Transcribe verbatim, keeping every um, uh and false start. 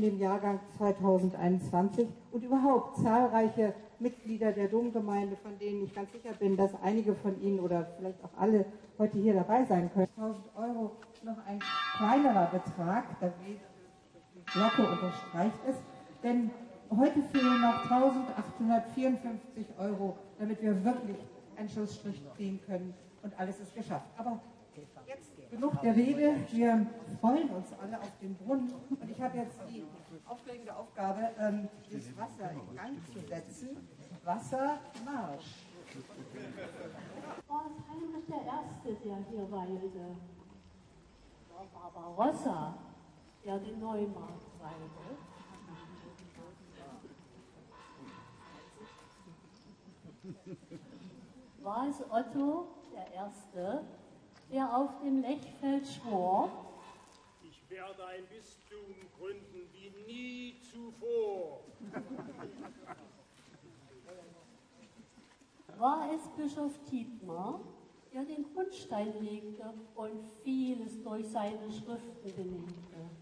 in dem Jahrgang zweitausendeinundzwanzig und überhaupt zahlreiche Mitglieder der Domgemeinde, von denen ich ganz sicher bin, dass einige von Ihnen oder vielleicht auch alle heute hier dabei sein können. tausend Euro noch ein kleinerer Betrag, da geht die Glocke unterstreicht es, denn heute fehlen noch eintausendachthundertvierundfünfzig Euro, damit wir wirklich einen Schlussstrich ziehen können und alles ist geschafft. Aber jetzt genug der Rede, wir freuen uns alle auf den Brunnen und ich habe jetzt die aufregende Aufgabe, ähm, das Wasser in Gang zu setzen. Wassermarsch. War es Heinrich der Erste, der hier weilte? War Barbarossa, der den Neumarkt weilte? War es Otto der Erste, der auf dem Lechfeld schwor? Ich werde ein Bistum gründen wie nie zuvor. War es Bischof Tietmar, der den Grundstein legte und vieles durch seine Schriften belegte?